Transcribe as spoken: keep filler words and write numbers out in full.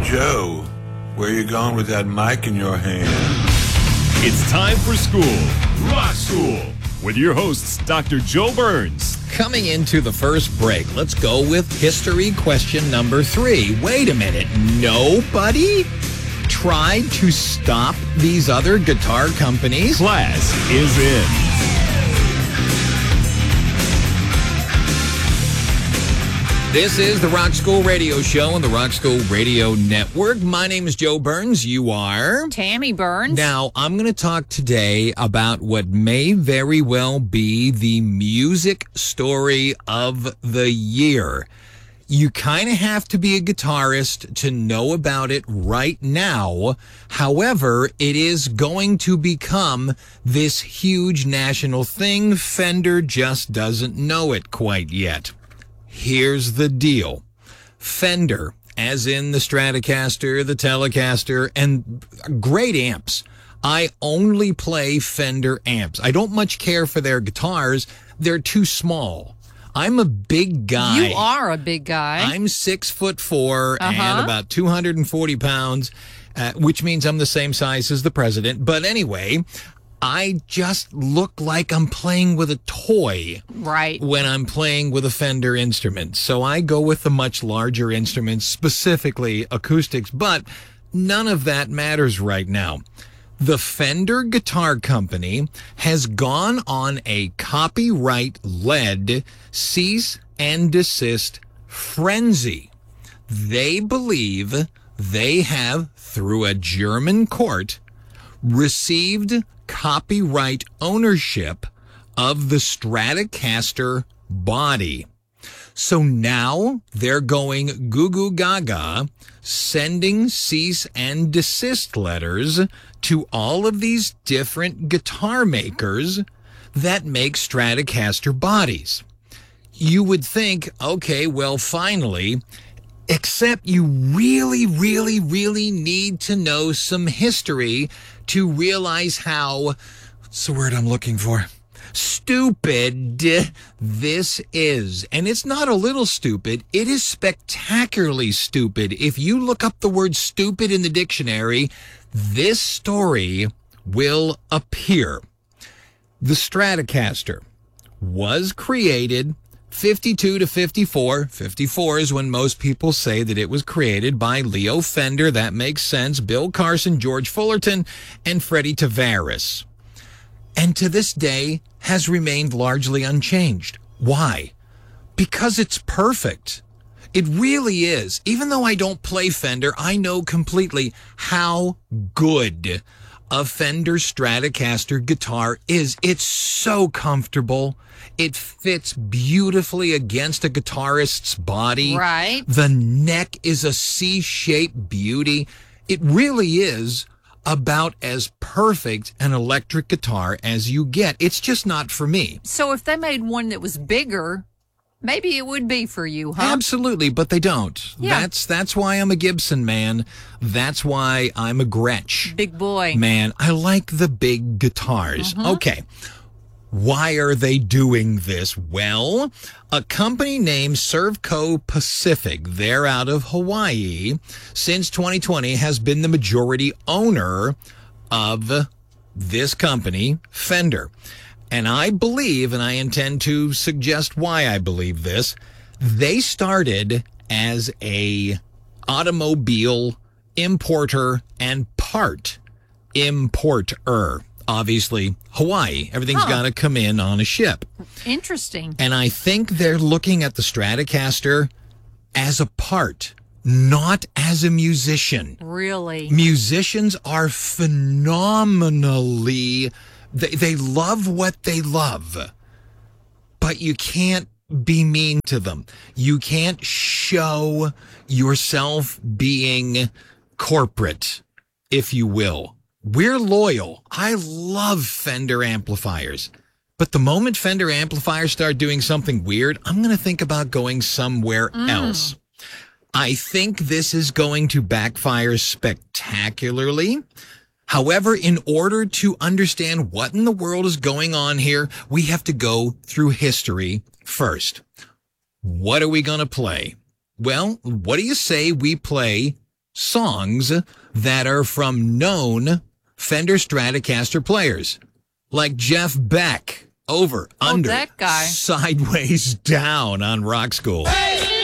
Joe, where you going with that mic in your hand? It's time for school, Rock School, with your hosts, Doctor Joe Burns. Coming into the first break, let's go with history question number three. Wait a minute, nobody tried to stop these other guitar companies? Class is in. This is the Rock School Radio Show on the Rock School Radio Network. My name is Joe Burns. You are? Tammy Burns. Now, I'm going to talk today about what may very well be the music story of the year. You kind of have to be a guitarist to know about it right now. However, it is going to become this huge national thing. Fender just doesn't know it quite yet. Here's the deal. Fender, as in the Stratocaster, the Telecaster, and great amps. I only play Fender amps. I don't much care for their guitars. They're too small. I'm a big guy. You are a big guy. I'm six foot four uh-huh. and about two hundred forty pounds, uh, which means I'm the same size as the president. But anyway, I just look like I'm playing with a toy right. when I'm playing with a Fender instrument. So I go with the much larger instruments, specifically acoustics, but none of that matters right now. The Fender Guitar Company has gone on a copyright-led cease and desist frenzy. They believe they have, through a German court, received copyright ownership of the Stratocaster body. So now they're going goo goo gaga, sending cease and desist letters to all of these different guitar makers that make Stratocaster bodies. You would think, okay, well, finally, except you really, really, really need to know some history to realize how, what's the word I'm looking for? Stupid this is. And it's not a little stupid. It is spectacularly stupid. If you look up the word stupid in the dictionary, this story will appear. The Stratocaster was created fifty-two to fifty-four. fifty-four is when most people say that it was created by Leo Fender. That makes sense. Bill Carson, George Fullerton, and Freddie Tavares. And to this day has remained largely unchanged. Why? Because it's perfect. It really is. Even though I don't play Fender, I know completely how good a Fender Stratocaster guitar is. It's so comfortable. It fits beautifully against a guitarist's body. Right. The neck is a C-shaped beauty. It really is about as perfect an electric guitar as you get. It's just not for me. So if they made one that was bigger, maybe it would be for you, huh? Absolutely, but they don't. Yeah. That's that's why I'm a Gibson man. That's why I'm a Gretsch Big boy. man. I like the big guitars. Mm-hmm. Okay. Why are they doing this? Well, a company named Servco Pacific, they're out of Hawaii, since twenty twenty has been the majority owner of this company, Fender. And I believe, and I intend to suggest why I believe this, they started as a automobile importer and part importer. Obviously, Hawaii. Everything's Huh. got to come in on a ship. Interesting. And I think they're looking at the Stratocaster as a part, not as a musician. Really? Musicians are phenomenally, they, they love what they love, but you can't be mean to them. You can't show yourself being corporate, if you will. We're loyal. I love Fender amplifiers. But the moment Fender amplifiers start doing something weird, I'm going to think about going somewhere Mm. else. I think this is going to backfire spectacularly. However, in order to understand what in the world is going on here, we have to go through history first. What are we going to play? Well, what do you say we play songs that are from known Fender Stratocaster players, like Jeff Beck. Over, Oh, under, that guy. sideways, down on Rock School. Hey!